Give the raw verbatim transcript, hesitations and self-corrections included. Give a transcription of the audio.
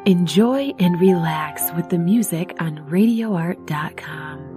Enjoy and relax with the music on radio art dot com.